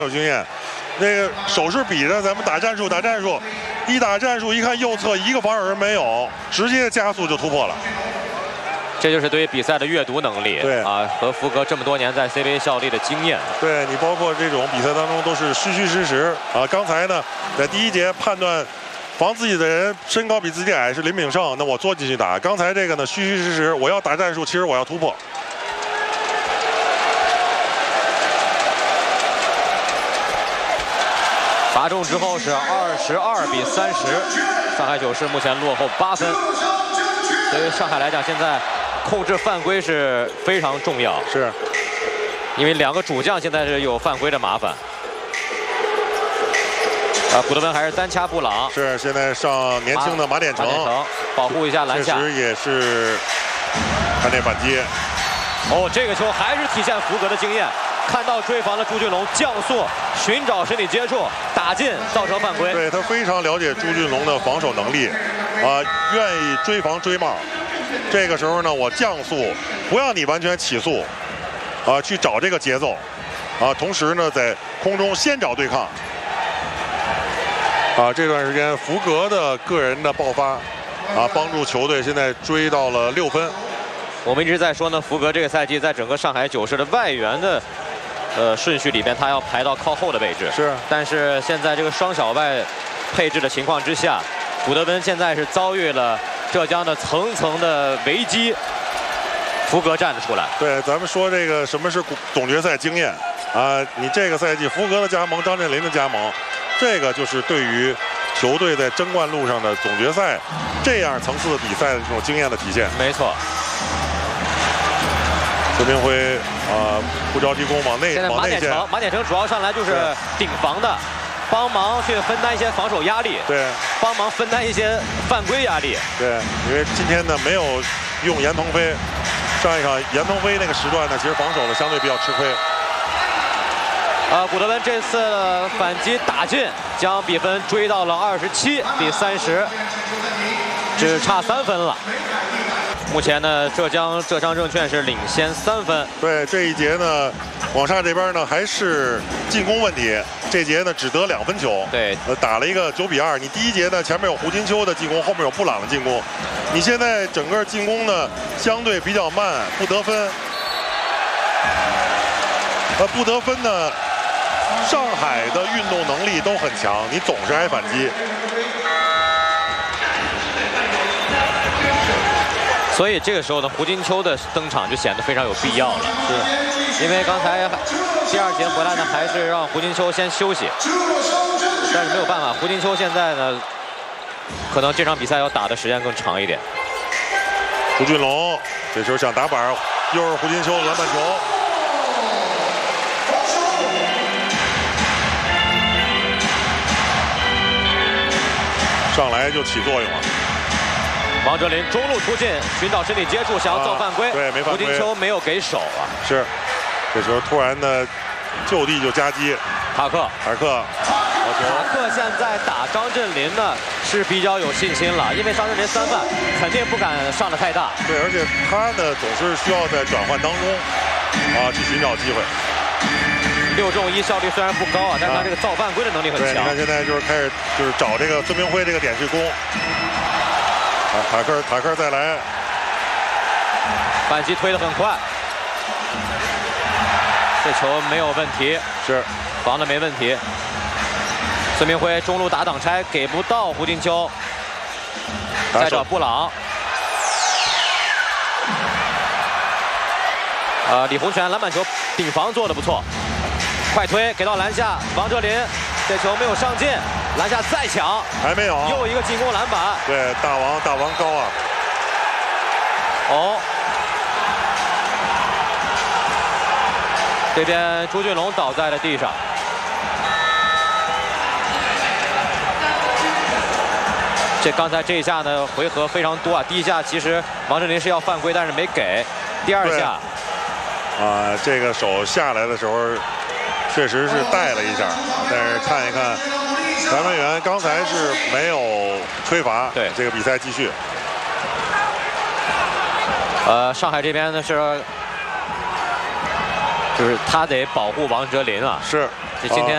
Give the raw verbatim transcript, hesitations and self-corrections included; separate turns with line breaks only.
有经验。那个手势比着咱们打战术，打战术，一打战术一看右侧一个防守人没有，直接加速就突破了。
这就是对于比赛的阅读能力，
对
啊，和福格这么多年在 C B A 效力的经验。
对你包括这种比赛当中都是虚虚实实啊。刚才呢，在第一节判断防自己的人身高比自己矮是林炳胜，那我坐进去打。刚才这个呢虚虚实实，我要打战术，其实我要突破。
罚中之后是二十二比三十，上海九市目前落后八分。对于上海来讲，现在控制犯规是非常重要，
是
因为两个主将现在是有犯规的麻烦。啊，古德温还是单掐布朗，
是现在上年轻的马典成，
马典成保护一下篮下，
确实也是看这反击。
哦，这个球还是体现福格的经验。看到追防的朱俊龙降速，寻找身体接触，打进，造成犯规。
对他非常了解朱俊龙的防守能力，啊，愿意追防追帽。这个时候呢，我降速，不让你完全起速，啊，去找这个节奏，啊，同时呢，在空中先找对抗。啊，这段时间福格的个人的爆发，啊，帮助球队现在追到了六分。
我们一直在说呢，福格这个赛季在整个上海九市的外援的。呃，顺序里边他要排到靠后的位置，
是。
但是现在这个双小外配置的情况之下，古德温现在是遭遇了浙江的层层的危机，福格站得出来。
对，咱们说这个什么是总决赛经验啊？你这个赛季福格的加盟，张镇麟的加盟，这个就是对于球队在争冠路上的总决赛这样层次的比赛的这种经验的体现。
没错。
孙明辉啊、呃，不着急攻往内，
现在马典成，马典成主要上来就是顶防的，帮忙去分担一些防守压力，
对，
帮忙分担一些犯规压力，
对，因为今天呢没有用严腾飞，上一场严腾飞那个时段呢，其实防守呢相对比较吃亏。
呃，古德温这次反击打进，将比分追到了二十七比三十，只差三分了。目前呢，浙江浙商证券是领先三分。
对，这一节呢，广厦这边呢还是进攻问题，这节呢只得两分球。
对，
呃，打了一个九比二。你第一节呢前面有胡金秋的进攻，后面有布朗的进攻，你现在整个进攻呢相对比较慢，不得分。呃，不得分呢，上海的运动能力都很强，你总是挨反击。
所以这个时候呢，胡金秋的登场就显得非常有必要了。是，因为刚才第二节回来呢，还是让胡金秋先休息，但是没有办法，胡金秋现在呢，可能这场比赛要打的时间更长一点。
朱俊龙这时候想打板，又是胡金秋篮板球。上来就起作用了。
王哲林中路突进，寻找身体接触，想要造犯规，
啊、对，没犯规。
胡金秋没有给手啊。
是，这时候突然呢，就地就夹击。
塔克，
塔克，
塔克现在打张镇麟呢是比较有信心了，因为张镇麟三犯肯定不敢上的太大。
对，而且他呢总是需要在转换当中啊去寻找机会。
六中一效率虽然不高啊，但是他这个造犯规的能力很强。
对，你看现在就是开始就是找这个孙明辉这个点去攻。啊，塔克塔克再来，
反击推得很快，这球没有问题，
是
防的没问题。孙明辉中路打挡拆给不到胡金秋，再找布朗。呃，李洪泉篮板球顶防做得不错，快推给到篮下，王哲林这球没有上进。篮下再抢，
还没有，
又一个进攻篮板。
对，大王大王高啊！
哦，这边朱俊龙倒在了地上。这刚才这一下呢，回合非常多啊。第一下其实王哲林是要犯规，但是没给。第二下，
啊，这个手下来的时候，确实是带了一下，但是看一看。裁判员刚才是没有吹罚，
对
这个比赛继续。
呃，上海这边呢是，就是他得保护王哲林啊，
是，
这今天。